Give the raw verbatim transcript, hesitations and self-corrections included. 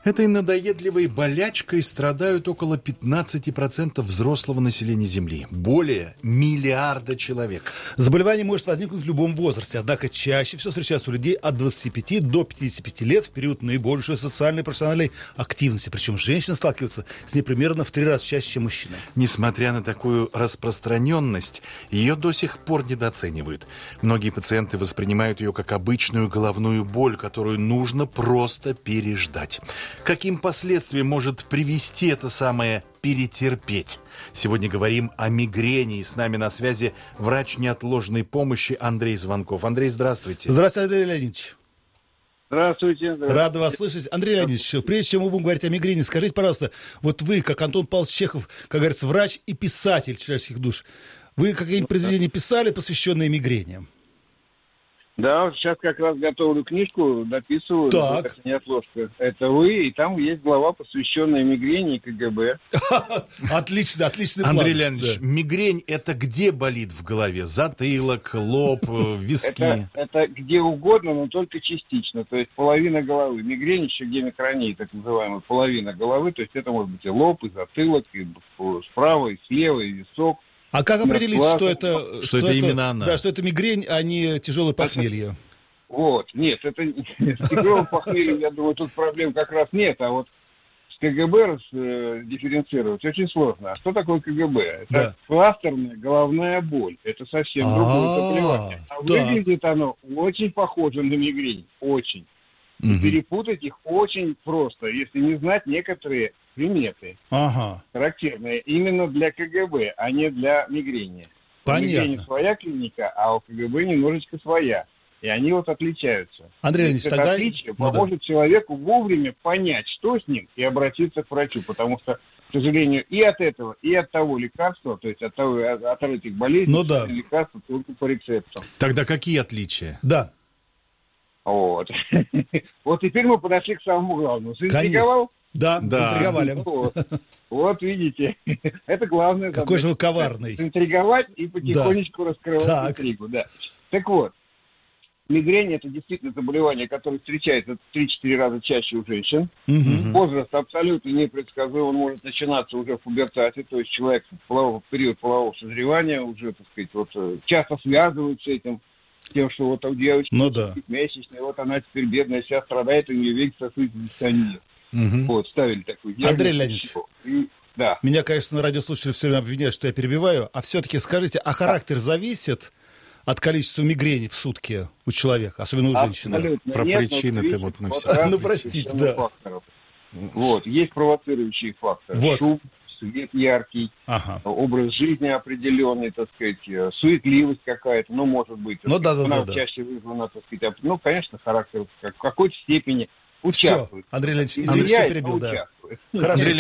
Этой надоедливой болячкой страдают около пятнадцать процентов взрослого населения Земли. Более миллиарда человек. Заболевание может возникнуть в любом возрасте, однако чаще всего встречается у людей от двадцати пяти до пятидесяти пяти лет в период наибольшей социальной и профессиональной активности. Причем женщины сталкиваются с ней примерно в три раза чаще, чем мужчины. Несмотря на такую распространенность, ее до сих пор недооценивают. Многие пациенты воспринимают ее как обычную головную боль, которую нужно просто переждать. Каким последствиям может привести это самое перетерпеть? Сегодня говорим о мигрени. И с нами на связи врач неотложной помощи Андрей Звонков. Андрей, здравствуйте. Здравствуйте, Андрей Леонидович. Здравствуйте. здравствуйте. Рада вас слышать. Андрей Леонидович, прежде чем мы будем говорить о мигрени, скажите, пожалуйста, вот вы, как Антон Павлович Чехов, как говорится, врач и писатель человеческих душ, вы какие-нибудь произведения писали, посвященные мигрени? Да, сейчас как раз готовлю книжку, дописываю. Так. Это неотложка. Это вы, и там есть глава, посвященная мигрени и КГБ. Отлично, отличный план. Андрей Леонидович, мигрень – это где болит в голове? Затылок, лоб, виски? Это, это где угодно, но только частично. То есть половина головы. Мигрень еще гемикрония, так называемая, половина головы. То есть это может быть и лоб, и затылок, и справа, и слева, и висок. А как определить, что это, что, что это, это именно она? Да, что это мигрень, а не тяжелое похмелье? Вот, нет, это с тяжелым похмельем, я думаю, тут проблем как раз нет, а вот с КГБ раз, э, дифференцировать очень сложно. А что такое КГБ? Это да. кластерная головная боль, это совсем другое заболевание. А выглядит оно очень похоже на мигрень, очень. Угу. Перепутать их очень просто, если не знать некоторые приметы, ага. характерные именно для КГБ, а не для мигрени. Понятно. У мигрени своя клиника, а у КГБ немножечко своя. И они вот отличаются. Андрей Леонидович, это тогда... отличие ну, поможет да. человеку вовремя понять, что с ним, и обратиться к врачу. Потому что, к сожалению, и от этого, и от того лекарства, то есть от, того, от этих болезней, ну, да. лекарства только по рецепту. Тогда какие отличия? Да. Вот. Вот теперь мы подошли к самому главному. Заинтриговал? Да, да. Заинтриговали. Вот. Вот видите, это главное. Какой же вы коварный. Заинтриговать и потихонечку да. раскрывать так. интригу. Да. Так вот, мигрень – это действительно заболевание, которое встречается в три-четыре раза чаще у женщин. Угу. Возраст абсолютно непредсказуем, он может начинаться уже в пубертате, то есть человек в, полового, в период полового созревания уже, так сказать, вот, часто связывают с этим, тем, что вот у девочки ну, да. месячные, вот она теперь бедная, вся страдает, у нее век сосудистый дистония. Угу. Вот, ставили такой диагноз. Андрей Леонидович, и, да. меня, конечно, радиослушатели все время обвиняют, что я перебиваю, а все-таки скажите, а характер зависит от количества мигрени в сутки у человека, особенно у женщины? Абсолютно. Про Нет, причины-то вот мы все... Ну, простите, да. Факторов. Вот, есть провоцирующие факторы. Вот. Шум, свет яркий, ага. образ жизни определенный, так сказать, суетливость какая-то, ну, может быть. Ну, да, да, она да, чаще да. вызвана, так сказать, ну, конечно, характер в какой-то степени участвует. Все, Андрей Леонидович, извините, что перебил, да. Хорошо.